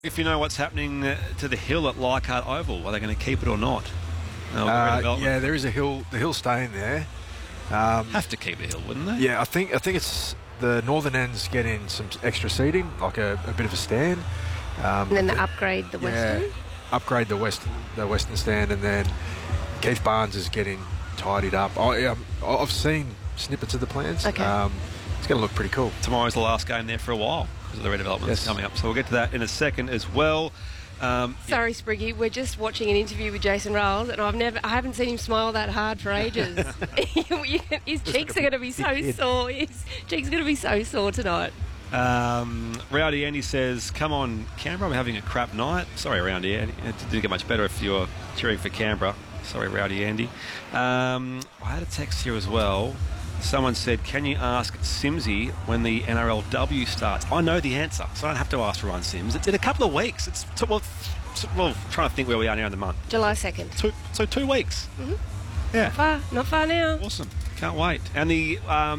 If you know what's happening to the hill at Leichhardt Oval, are they going to keep it or not? Yeah, there is a hill. The hill's staying there. Have to keep the hill, wouldn't they? Yeah, I think it's the northern end's getting some extra seating, like a bit of a stand. And then they upgrade the western. Upgrade the western stand, and then Keith Barnes is getting tidied up. I've seen snippets of the plans. Okay. It's going to look pretty cool. Tomorrow's the last game there for a while because of the redevelopments coming up. So we'll get to that in a second as well. Sorry, Spriggy, we're just watching an interview with Jason Riles, and I haven't seen him smile that hard for ages. His cheeks are going to be so sore. His cheeks are going to be so sore tonight. Rowdy Andy says, "Come on, Canberra, we're having a crap night." Sorry, Rowdy Andy. It didn't get much better if you're cheering for Canberra. Sorry, Rowdy Andy. I had a text here as well. Someone said, "Can you ask Simsy when the NRLW starts?" I know the answer, so I don't have to ask Ryan Sims. It's in a couple of weeks. Trying to think where we are now in the month. July 2nd. 2 weeks. Mm-hmm. Yeah. Not far now. Awesome. Can't wait. And the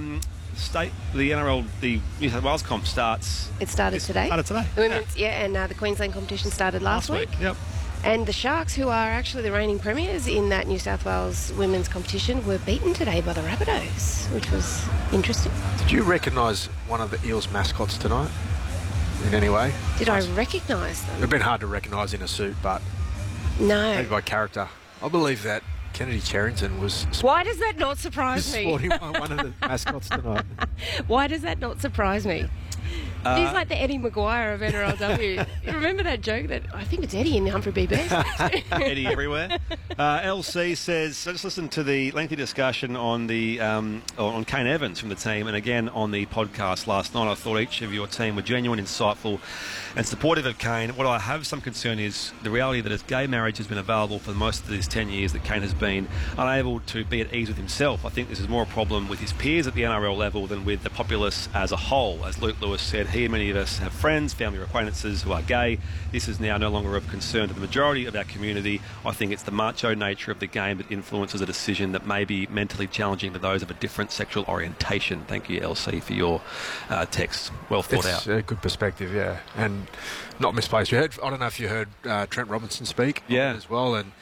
NRL, the New South Wales comp starts. It started today. The women's, and the Queensland competition started last week. Yep. And the Sharks, who are actually the reigning premiers in that New South Wales women's competition, were beaten today by the Rabbitohs, which was interesting. Did you recognise one of the Eels mascots tonight in any way? Did I recognise them? They've been hard to recognise in a suit, but no. maybe by character. I believe that Kennedy Cherrington was... Why does that not surprise me? Sporting one of the mascots tonight. Why does that not surprise me? He's like the Eddie Maguire of NRLW. You remember that joke that I think it's Eddie in the Humphrey B. Best? Eddie everywhere. LC says, I just listened to the lengthy discussion on on Kane Evans from the team, and again on the podcast last night. I thought each of your team were genuine, insightful, and supportive of Kane. What I have some concern is the reality that as gay marriage has been available for most of these 10 years, that Kane has been unable to be at ease with himself. I think this is more a problem with his peers at the NRL level than with the populace as a whole. As Luke Lewis said, he and many of us have friends, family or acquaintances who are gay. This is now no longer of concern to the majority of our community. I think it's the macho nature of the game that influences a decision that may be mentally challenging to those of a different sexual orientation. Thank you, LC, for your text. Well thought out. It's a good perspective, yeah, and not misplaced. I don't know if you heard Trent Robinson speak as well, and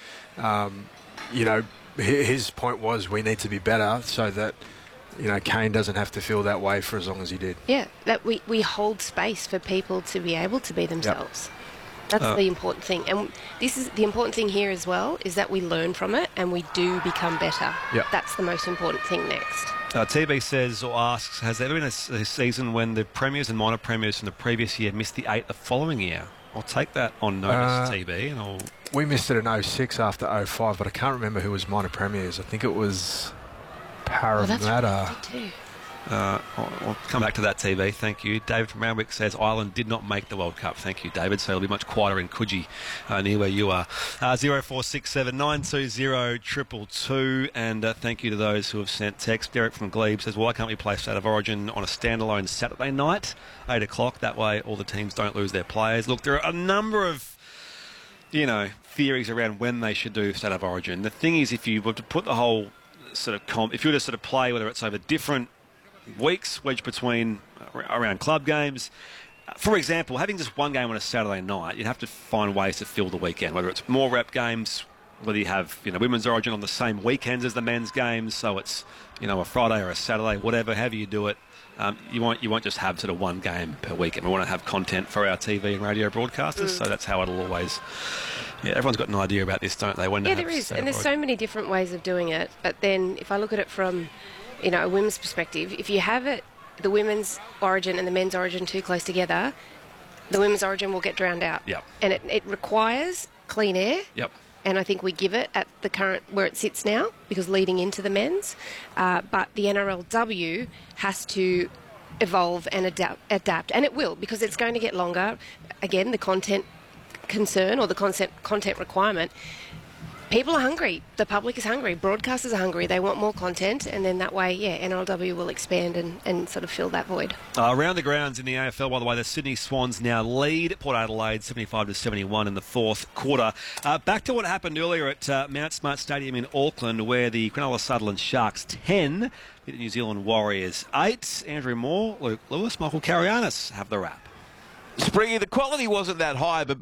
his point was we need to be better so that Kane doesn't have to feel that way for as long as he did. Yeah, that we hold space for people to be able to be themselves. Yep. That's the important thing. And this is the important thing here as well, is that we learn from it and we do become better. Yep. That's the most important thing next. TB says or asks, has there ever been a season when the premiers and minor premiers from the previous year missed the 8 the following year? I'll take that on notice, TB. And we missed it in 06 after 05, but I can't remember who was minor premiers. I think it was... Parramatta. I'll come back to that, TV. Thank you. David from Randwick says Ireland did not make the World Cup. Thank you, David. So it'll be much quieter in Coogee, near where you are. 0467 920 222. And thank you to those who have sent text. Derek from Glebe says, why can't we play State of Origin on a standalone Saturday night, 8 o'clock? That way all the teams don't lose their players. Look, there are a number of theories around when they should do State of Origin. The thing is, if you were to put the whole sort of if you were to sort of play, whether it's over different weeks, wedged between around club games, for example, having just one game on a Saturday night, you'd have to find ways to fill the weekend, whether it's more rep games, whether you have women's Origin on the same weekends as the men's games, so it's a Friday or a Saturday, whatever, however you do it. You won't just have sort of one game per weekend. We want to have content for our TV and radio broadcasters, so that's how it'll always... Yeah, everyone's got an idea about this, don't they? There is, and there's so many different ways of doing it. But then if I look at it from, a women's perspective, if you have the women's Origin and the men's Origin too close together, the women's Origin will get drowned out. Yep. And it requires clean air. Yep. And I think we give it at the current where it sits now, because leading into the men's. But the NRLW has to evolve and adapt, and it will, because it's going to get longer. Again, the content concern or the content requirement, people are hungry, the public is hungry, broadcasters are hungry, they want more content, and then that way NRLW will expand and sort of fill that void. Around the grounds in the AFL, by the way, the Sydney Swans now lead Port Adelaide 75-71 in the fourth quarter. Back to what happened earlier at Mount Smart Stadium in Auckland, where the Cronulla Sutherland Sharks 10 beat the New Zealand Warriors 8. Andrew Moore, Luke Lewis, Michael Carianis have the wrap. Springy, the quality wasn't that high, but